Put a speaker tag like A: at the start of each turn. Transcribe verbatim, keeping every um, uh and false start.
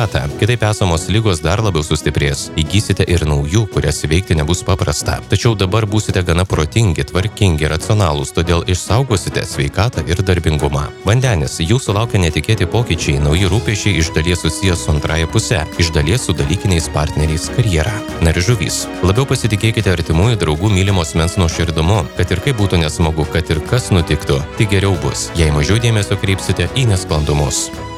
A: sveikatą. Kitaip esamos lygos dar labiau sustiprės. Įgysite ir naujų, kurias įveikti nebus paprasta. Tačiau dabar būsite gana protingi, tvarkingi, racionalūs, todėl išsaugosite sveikatą ir darbingumą. Vandenis, jūsų laukia netikėti pokyčiai, nauji rūpesčiai iš dalies susijęs su antraja puse, iš dalies su dalykiniais partneriais karjera. Na ir žuvys. Labiau pasitikėkite artimųjų draugų mylimos mens nuoširdumu, kad ir kaip būtų nesmagu, kad ir kas nutiktų, tik geriau bus, jei mažiau dėmesio kreipsite į nesklandumus.